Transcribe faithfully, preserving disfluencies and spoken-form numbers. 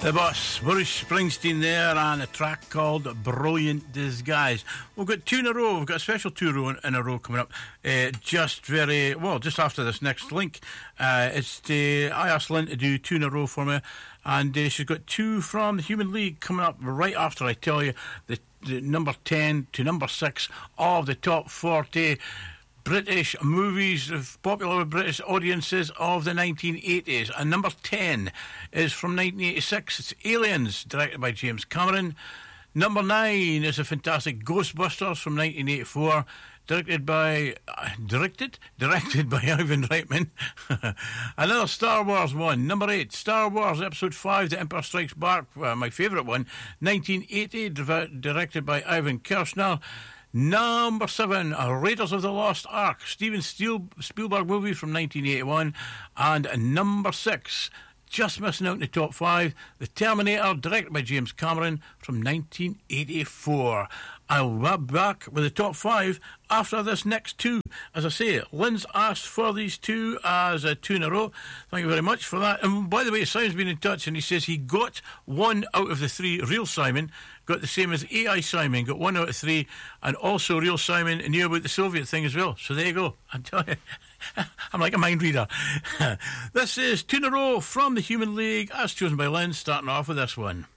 The Boss, Bruce Springsteen there, and a track called Brilliant Disguise. We've got two in a row. We've got a special two row in a row coming up. Uh, just very, well, just after this next link. Uh, it's the, I asked Lynn to do two in a row for me, and uh, she's got two from the Human League coming up right after I tell you the, the number ten to number six of the top forty British movies of popular British audiences of the nineteen eighties. And number ten is from nineteen eighty-six. It's Aliens, directed by James Cameron. Number nine is a fantastic Ghostbusters from nineteen eighty-four, directed by uh, directed directed by Ivan Reitman. Another Star Wars one. Number eight, Star Wars Episode five, The Empire Strikes Back, uh, my favourite one, nineteen eighty, div- directed by Ivan Kershner. Number seven, Raiders of the Lost Ark, Steven Spielberg movie from nineteen eighty-one. And number six, just missing out in the top five, The Terminator, directed by James Cameron from nineteen eighty-four. I'll be back with the top five after this next two. As I say, Lynn's asked for these two as a two in a row. Thank you very much for that. And by the way, Simon's been in touch and he says he got one out of the three. Real Simon got the same as A I Simon, got one out of three, and also Real Simon knew about the Soviet thing as well. So there you go. I'm telling you, I'm like a mind reader. This is two in a row from the Human League, as chosen by Lynn, starting off with this one.